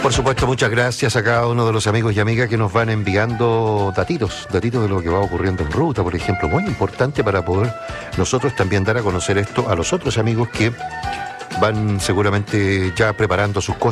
Por supuesto, muchas gracias a cada uno de los amigos y amigas que nos van enviando datitos de lo que va ocurriendo en ruta, por ejemplo, muy importante para poder nosotros también dar a conocer esto a los otros amigos que van seguramente ya preparando sus cosas